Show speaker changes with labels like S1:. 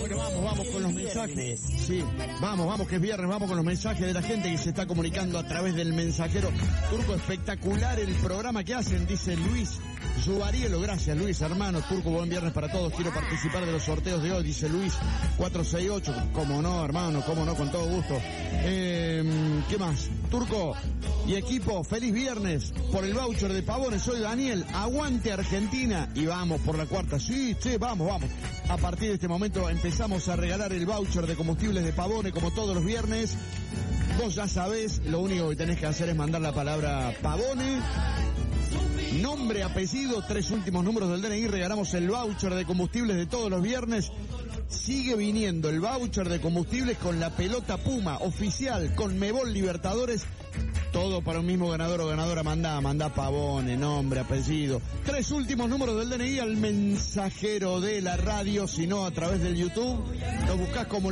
S1: Bueno, vamos con los mensajes. Sí, vamos, que es viernes, vamos con los mensajes de la gente que se está comunicando a través del mensajero. Turco, espectacular el programa que hacen, dice Luis Zubarielo. Gracias, Luis, hermano. Turco, buen viernes para todos. Quiero participar de los sorteos de hoy, dice Luis 468. Cómo no, hermano, cómo no, con todo gusto. ¿Qué más? Turco y equipo, feliz viernes por el voucher de Pavones. Soy Daniel, aguante Argentina y vamos por la cuarta. Sí, vamos. A partir de este momento empezamos a regalar el voucher de combustibles de Pavones como todos los viernes. Vos ya sabés, lo único que tenés que hacer es mandar la palabra Pavone, nombre, apellido, 3 últimos números del DNI. Regalamos el voucher de combustibles de todos los viernes. Sigue viniendo el voucher de combustibles con la pelota Puma oficial, con Mebol Libertadores. Todo para un mismo ganador o ganadora. Mandá Pavone, nombre, apellido. 3 últimos números del DNI al mensajero de la radio, si no a través del YouTube. Lo buscás como